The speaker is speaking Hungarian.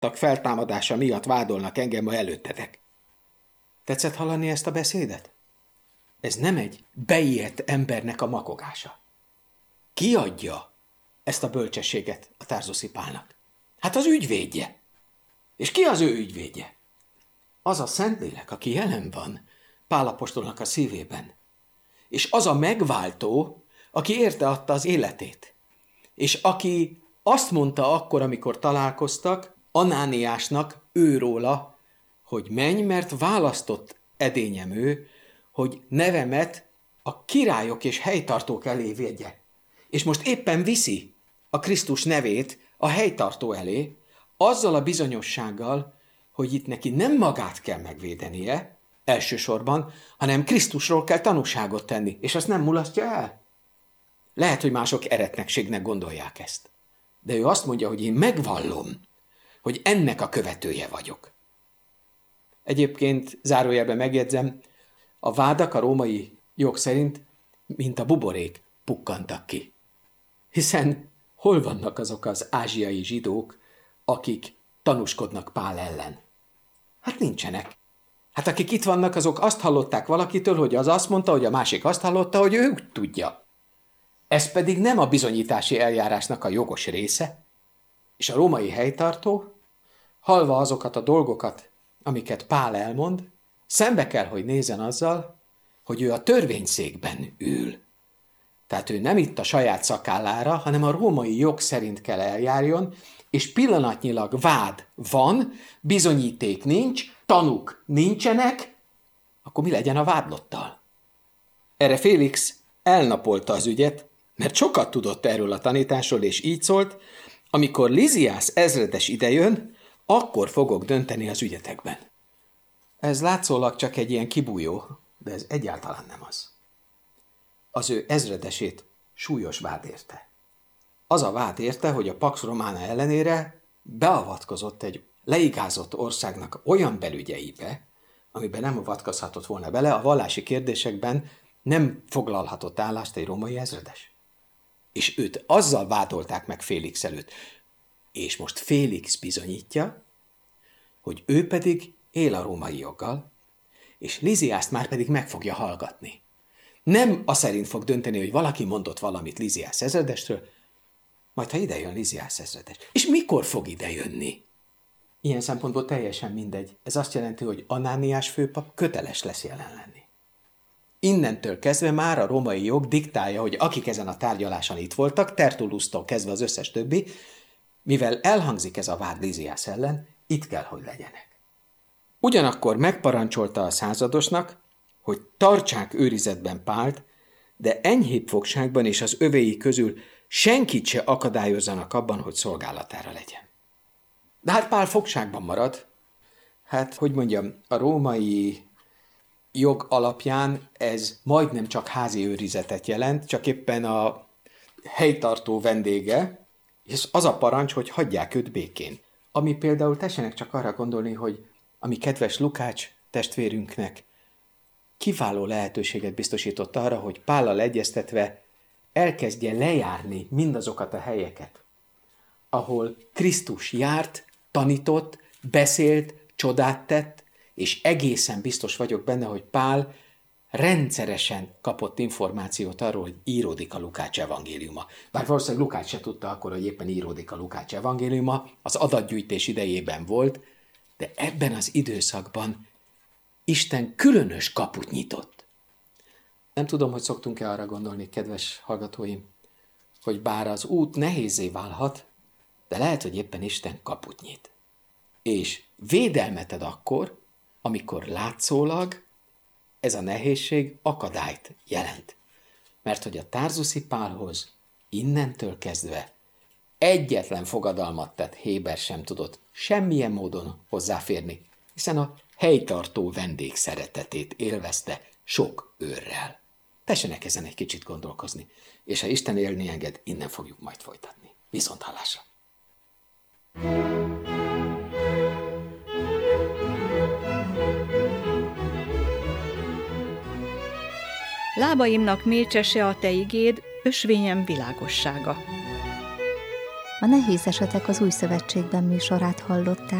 feltámadása miatt vádolnak engem ma előttetek. Tetszett hallani ezt a beszédet? Ez nem egy beijedt embernek a makogása. Ki adja ezt a bölcsességet a Tarzuszi Pálnak? Hát az ügyvédje. És ki az ő ügyvédje? Az a Szentlélek, aki jelen van Pál apostolnak a szívében. És az a megváltó, aki érte adta az életét. És aki azt mondta akkor, amikor találkoztak, Anániásnak, őróla, hogy menj, mert választott edényem ő, hogy nevemet a királyok és helytartók elé vigye. És most éppen viszi a Krisztus nevét a helytartó elé, azzal a bizonyossággal, hogy itt neki nem magát kell megvédenie elsősorban, hanem Krisztusról kell tanúságot tenni, és azt nem mulasztja el. Lehet, hogy mások eretnekségnek gondolják ezt. De ő azt mondja, hogy én megvallom, hogy ennek a követője vagyok. Egyébként zárójelben megjegyzem, a vádak a római jog szerint, mint a buborék, pukkantak ki. Hiszen hol vannak azok az ázsiai zsidók, akik tanúskodnak Pál ellen? Hát nincsenek. Hát akik itt vannak, azok azt hallották valakitől, hogy az azt mondta, hogy a másik azt hallotta, hogy ő úgy tudja. Ez pedig nem a bizonyítási eljárásnak a jogos része, és a római helytartó, hallva azokat a dolgokat, amiket Pál elmond, szembe kell, hogy nézzen azzal, hogy ő a törvényszékben ül. Tehát ő nem itt a saját szakállára, hanem a római jog szerint kell eljárjon, és pillanatnyilag vád van, bizonyíték nincs, tanúk nincsenek, akkor mi legyen a vádlottal? Erre Félix elnapolta az ügyet, mert sokat tudott erről a tanításról, és így szólt, amikor Liziász ezredes idejön, akkor fogok dönteni az ügyetekben. Ez látszólag csak egy ilyen kibújó, de ez egyáltalán nem az. Az ő ezredesét súlyos vád érte. Az a vád érte, hogy a Pax Romana ellenére beavatkozott egy leigázott országnak olyan belügyeibe, amiben nem avatkozhatott volna bele, a vallási kérdésekben nem foglalhatott állást egy római ezredes. És őt azzal vádolták meg Félix előtt. És most Félix bizonyítja, hogy ő pedig él a római joggal, és Liziászt már pedig meg fogja hallgatni. Nem az szerint fog dönteni, hogy valaki mondott valamit Liziász ezredesről, majd ha idejön Liziász ezredes. És mikor fog idejönni? Ilyen szempontból teljesen mindegy. Ez azt jelenti, hogy Anániás főpap köteles lesz jelen lenni. Innentől kezdve már a római jog diktálja, hogy akik ezen a tárgyaláson itt voltak, Tertullusztól kezdve az összes többi, mivel elhangzik ez a vád Liziász ellen, itt kell, hogy legyenek. Ugyanakkor megparancsolta a századosnak, hogy tartsák őrizetben Pált, de enyhébb fogságban és az övéi közül senkit se akadályozzanak abban, hogy szolgálatára legyen. De hát Pál fogságban marad. Hát, hogy mondjam, a római jog alapján ez majdnem csak házi őrizetet jelent, csak éppen a helytartó vendége, és az a parancs, hogy hagyják őt békén. Ami például tessenek csak arra gondolni, hogy a mi kedves Lukács testvérünknek kiváló lehetőséget biztosított arra, hogy Pállal egyeztetve elkezdje lejárni mindazokat a helyeket, ahol Krisztus járt, tanított, beszélt, csodát tett, és egészen biztos vagyok benne, hogy Pál rendszeresen kapott információt arról, hogy íródik a Lukács evangéliuma. Bár valószínűleg Lukács se tudta akkor, hogy éppen íródik a Lukács evangéliuma, az adatgyűjtés idejében volt, de ebben az időszakban Isten különös kaput nyitott. Nem tudom, hogy szoktunk-e arra gondolni, kedves hallgatóim, hogy bár az út nehézzé válhat, de lehet, hogy éppen Isten kaput nyit. És védelmet ad akkor, amikor látszólag ez a nehézség akadályt jelent. Mert hogy a Tarzuszi Pálhoz innentől kezdve egyetlen fogadalmat tett Héber sem tudott semmilyen módon hozzáférni, hiszen a helytartó vendég szeretetét élvezte sok őrrel. Tessenek ezen egy kicsit gondolkozni, és ha Isten élni enged, innen fogjuk majd folytatni. Viszonthallásra! Lábaimnak mécsese a te igéd, ösvényem világossága. A Nehéz esetek az Új Szövetségben műsorát hallották.